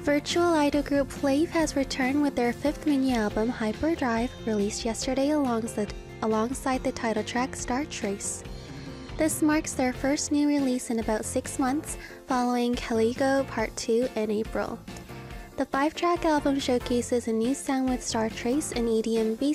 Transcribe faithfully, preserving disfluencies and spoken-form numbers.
Virtual idol group Flav has returned with their fifth mini-album Hyperdrive, released yesterday alongside, alongside the title track Star Trace. This marks their first new release in about six months, following Caligo Part two in April. The five-track album showcases a new sound with Star Trace and E D M